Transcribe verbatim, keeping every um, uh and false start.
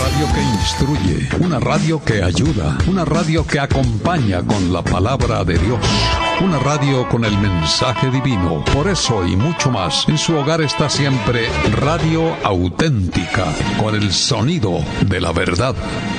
radio que instruye, una radio que ayuda, una radio que acompaña con la palabra de Dios, una radio con el mensaje divino. Por eso y mucho más, en su hogar está siempre Radio Auténtica, con el sonido de la verdad.